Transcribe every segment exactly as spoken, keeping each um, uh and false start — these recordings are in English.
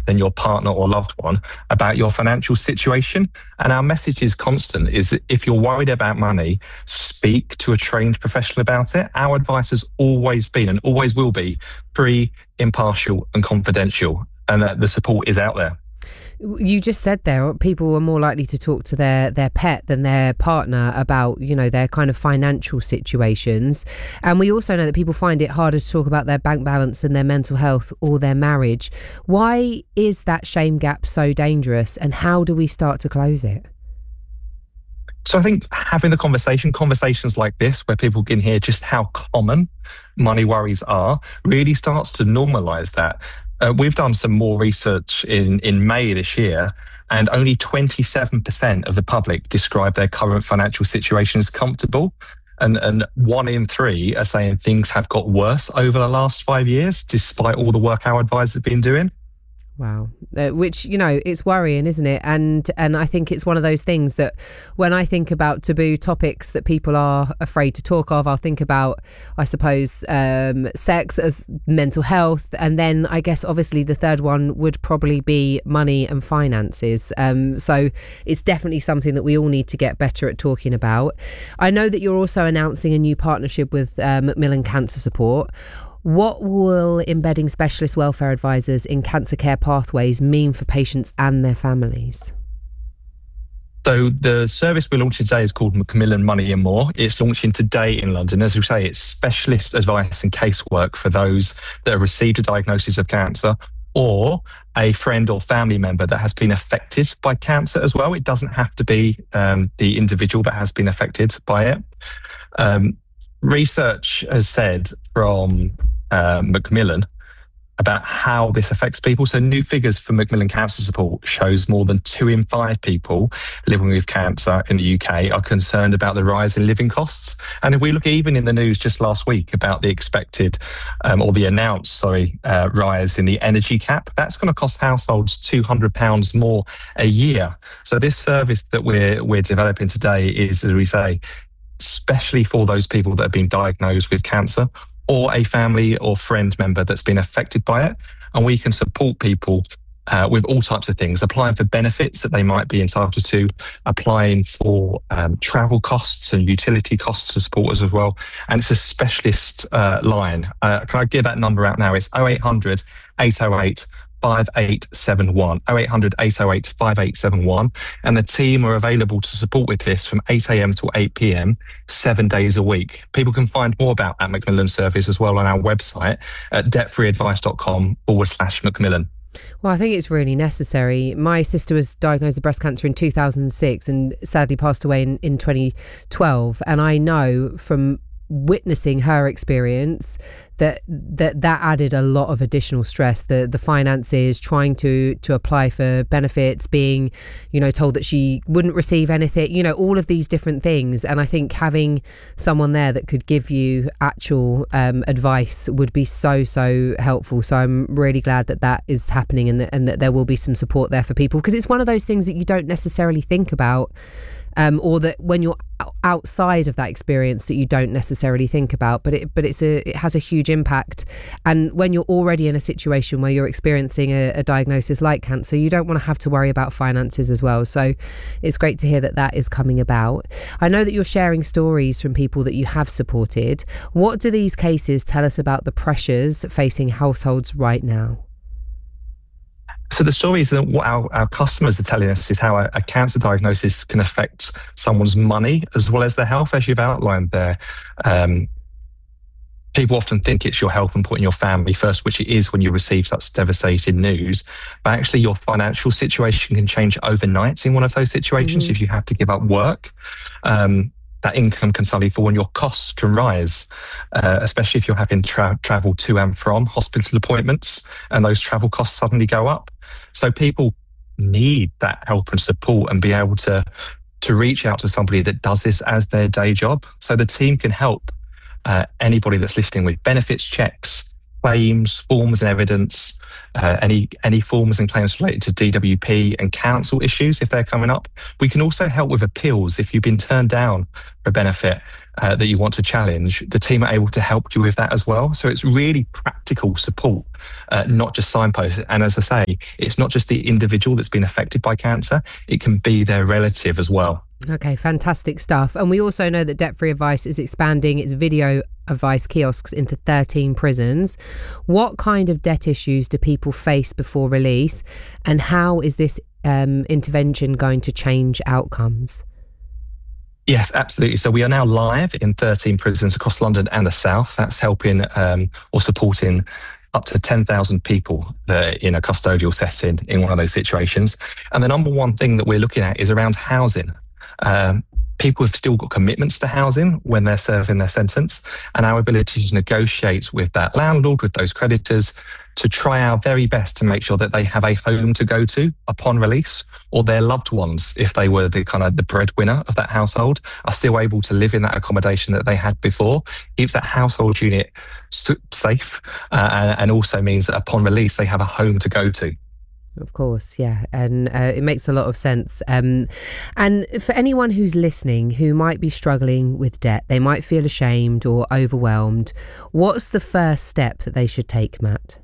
than your partner or loved one about your financial situation. And our message is constant, is that if you're worried about money, speak to a trained professional about it. Our advice has always been and always will be free, impartial and confidential, and that the support is out there. You just said there, people are more likely to talk to their their pet than their partner about, you know, their kind of financial situations. And we also know that people find it harder to talk about their bank balance and their mental health or their marriage. Why is that shame gap so dangerous, and how do we start to close it? So I think having the conversation, conversations like this, where people can hear just how common money worries are, really starts to normalise that. Uh, we've done some more research in, in May this year, and only twenty-seven percent of the public describe their current financial situation as comfortable. And, and one in three are saying things have got worse over the last five years, despite all the work our advisors have been doing. Wow. Uh, which, you know, it's worrying, isn't it? And and I think it's one of those things that when I think about taboo topics that people are afraid to talk of, I'll think about, I suppose, um, sex as mental health. And then I guess obviously the third one would probably be money and finances. Um, so it's definitely something that we all need to get better at talking about. I know that you're also announcing a new partnership with uh, Macmillan Cancer Support. What will embedding specialist welfare advisors in cancer care pathways mean for patients and their families? So the service we're launching today is called Macmillan Money and More. It's launching today in London. As we say, it's specialist advice and casework for those that have received a diagnosis of cancer or a friend or family member that has been affected by cancer as well. It doesn't have to be um, the individual that has been affected by it. Um, research has said from Uh, Macmillan about how this affects people. So new figures for Macmillan Cancer Support shows more than two in five people living with cancer in the U K are concerned about the rise in living costs. And if we look even in the news just last week about the expected um, or the announced, sorry, uh, rise in the energy cap, that's going to cost households two hundred pounds more a year. So this service that we're we're developing today is, as we say, especially for those people that have been diagnosed with cancer or a family or friend member that's been affected by it. And we can support people uh, with all types of things, applying for benefits that they might be entitled to, applying for um, travel costs and utility costs to supporters as well. And it's a specialist uh, line. Uh, can I give that number out now? It's oh eight hundred, eight oh eight, five eight seven one, oh eight hundred, eight oh eight, five eight seven one. And the team are available to support with this from eight a.m. till eight p.m, seven days a week. People can find more about that Macmillan service as well on our website at debtfreeadvice.com forward slash Macmillan. Well, I think it's really necessary. My sister was diagnosed with breast cancer in two thousand six and sadly passed away in, in twenty twelve. And I know from witnessing her experience that that that added a lot of additional stress, the the finances, trying to to apply for benefits, being, you know, told that she wouldn't receive anything, you know, all of these different things. And I think having someone there that could give you actual um, advice would be so so helpful. So I'm really glad that that is happening, and that, and that there will be some support there for people, because it's one of those things that you don't necessarily think about. Um, or that when you're outside of that experience that you don't necessarily think about, but it but it's a it has a huge impact. And when you're already in a situation where you're experiencing a, a diagnosis like cancer, you don't want to have to worry about finances as well. So it's great to hear that that is coming about. I know that you're sharing stories from people that you have supported. What do these cases tell us about the pressures facing households right now? So the story is that what our, our customers are telling us is how a, a cancer diagnosis can affect someone's money as well as their health, as you've outlined there. Um, people often think it's your health and putting your family first, which it is when you receive such devastating news. But actually your financial situation can change overnight in one of those situations. Mm-hmm. If you have to give up work, um, that income can suddenly fall and your costs can rise, uh, especially if you're having to tra- travel to and from hospital appointments, and those travel costs suddenly go up. So people need that help and support and be able to, to reach out to somebody that does this as their day job. So the team can help uh, anybody that's listening with benefits checks, claims, forms and evidence, uh, any any forms and claims related to D W P and council issues if they're coming up. We can also help with appeals if you've been turned down for a benefit uh, that you want to challenge. The team are able to help you with that as well. So it's really practical support, uh, not just signposts. And as I say, it's not just the individual that's been affected by cancer, it can be their relative as well. Okay, fantastic stuff. And we also know that Debt Free Advice is expanding its video advice kiosks into thirteen prisons. What kind of debt issues do people face before release, and how is this um, intervention going to change outcomes? Yes, absolutely. So we are now live in thirteen prisons across London and the South. That's helping um, or supporting up to ten thousand people that are in a custodial setting in one of those situations. And the number one thing that we're looking at is around housing. Um, people have still got commitments to housing when they're serving their sentence, and our ability to negotiate with that landlord, with those creditors, to try our very best to make sure that they have a home to go to upon release, or their loved ones, if they were the kind of the breadwinner of that household, are still able to live in that accommodation that they had before. Keeps that household unit safe, uh, and also means that upon release they have a home to go to. Of course, yeah, and uh, it makes a lot of sense. Um, and for anyone who's listening who might be struggling with debt, they might feel ashamed or overwhelmed, what's the first step that they should take, Matt?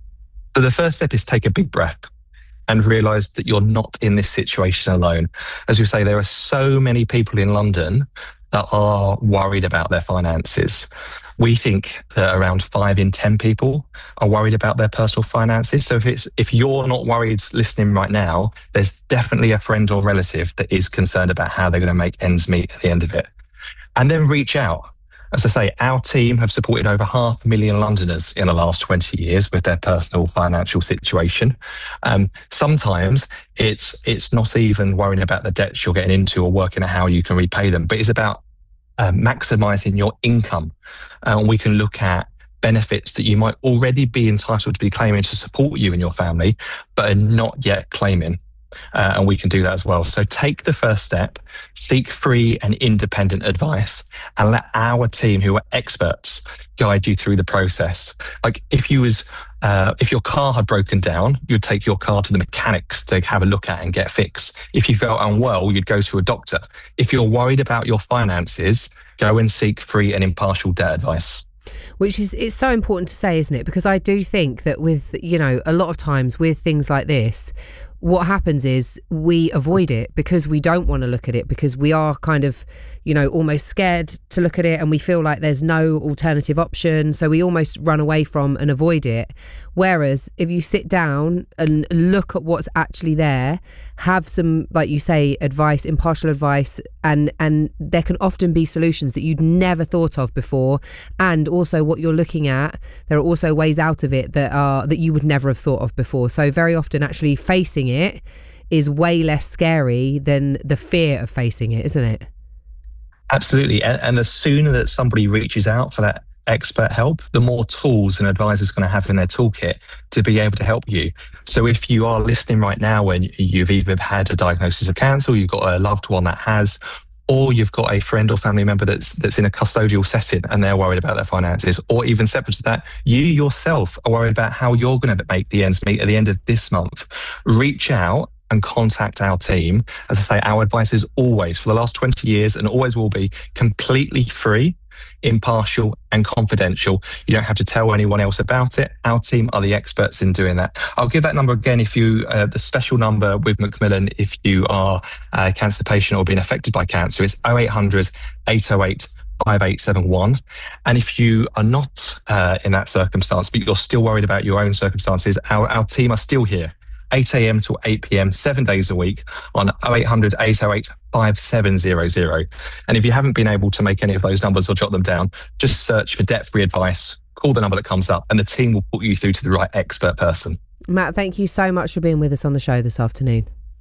So the first step is take a big breath and realise that you're not in this situation alone. As you say, there are so many people in London that are worried about their finances. We think that around five in ten people are worried about their personal finances. So if it's if you're not worried listening right now, there's definitely a friend or relative that is concerned about how they're going to make ends meet at the end of it. And then reach out. As I say, our team have supported over half a million Londoners in the last twenty years with their personal financial situation. Um, sometimes it's it's not even worrying about the debts you're getting into or working out how you can repay them, but it's about uh, maximising your income. And uh, we can look at benefits that you might already be entitled to be claiming to support you and your family, but are not yet claiming. Uh, and we can do that as well. So take the first step, seek free and independent advice, and let our team, who are experts, guide you through the process. Like if you was, uh, if your car had broken down, you'd take your car to the mechanics to have a look at and get fixed. If you felt unwell, you'd go to a doctor. If you're worried about your finances, go and seek free and impartial debt advice. Which is, it's so important to say, isn't it? Because I do think that with, you know, a lot of times with things like this, what happens is we avoid it because we don't want to look at it, because we are kind of, you know, almost scared to look at it, and we feel like there's no alternative option. So we almost run away from and avoid it. Whereas if you sit down and look at what's actually there, have some, like you say, advice, impartial advice, and and there can often be solutions that you'd never thought of before. And also what you're looking at, there are also ways out of it that are that you would never have thought of before. So very often actually facing it is way less scary than the fear of facing it, isn't it? Absolutely. And, and the sooner that somebody reaches out for that expert help, the more tools an advisor is going to have in their toolkit to be able to help you. So if you are listening right now and you've either had a diagnosis of cancer, you've got a loved one that has, or you've got a friend or family member that's that's in a custodial setting and they're worried about their finances, or even separate to that, you yourself are worried about how you're going to make the ends meet at the end of this month, reach out and contact our team. As I say, our advice is always, for the last twenty years and always will be, completely free, impartial and confidential. You don't have to tell anyone else about it. Our team are the experts in doing that. I'll give that number again if you, uh, the special number with Macmillan, if you are a cancer patient or being affected by cancer, it's oh eight hundred, eight oh eight, five eight seven one. And if you are not uh, in that circumstance, but you're still worried about your own circumstances, our, our team are still here. eight a.m. till eight p.m, seven days a week on oh eight hundred, eight oh eight, five seven hundred. And if you haven't been able to make any of those numbers or jot them down, just search for Debt Free Advice, call the number that comes up, and the team will put you through to the right expert person. Matt, thank you so much for being with us on the show this afternoon.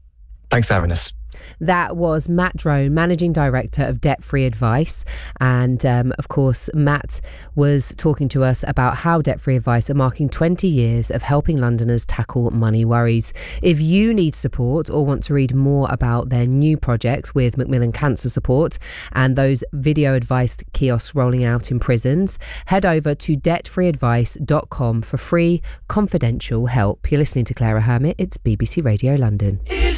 Thanks for having us. That was Matt Drone, Managing Director of Debt Free Advice. And um, of course, Matt was talking to us about how Debt Free Advice are marking twenty years of helping Londoners tackle money worries. If you need support or want to read more about their new projects with Macmillan Cancer Support and those video advice kiosks rolling out in prisons, head over to debt free advice dot com for free, confidential help. You're listening to Clara Hermit. It's B B C Radio London. Is